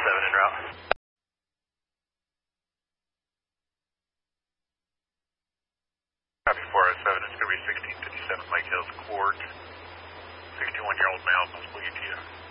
407 en route. Copy 407, it's going to be 1657 Lake Hills Court. 61-year-old male, possible UTM.